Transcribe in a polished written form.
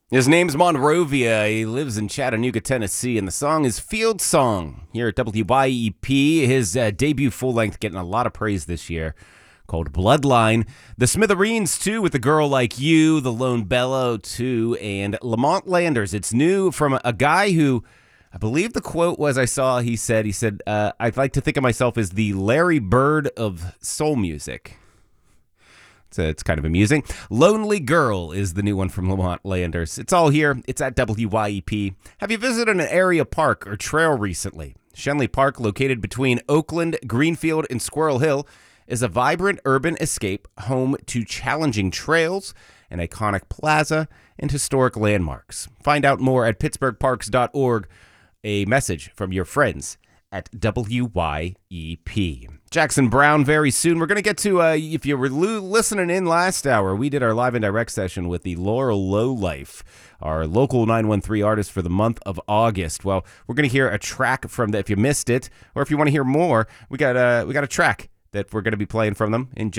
His name's Monrovia. He lives in Chattanooga, Tennessee, and the song is Field Song here at WYEP. His debut full-length getting a lot of praise this year, called Bloodline. The Smithereens, too, with A Girl Like You, The Lone Bellow, too, and Lamont Landers. It's new from a guy who, I believe the quote was he said, I'd like to think of myself as the Larry Bird of soul music. So it's kind of amusing. Lonely Girl is the new one from Lamont Landers. It's all here. It's at WYEP. Have you visited an area park or trail recently? Shenley Park, located between Oakland, Greenfield, and Squirrel Hill, is a vibrant urban escape home to challenging trails, an iconic plaza, and historic landmarks. Find out more at pittsburghparks.org. A message from your friends at WYEP. Jackson Browne very soon. We're going to get to, if you were listening in last hour, we did our live and direct session with the Laurel Lowlife, our local 913 artist for the month of August. Well, we're going to hear a track from that. If you missed it, or if you want to hear more, we got a track that we're going to be playing from them in just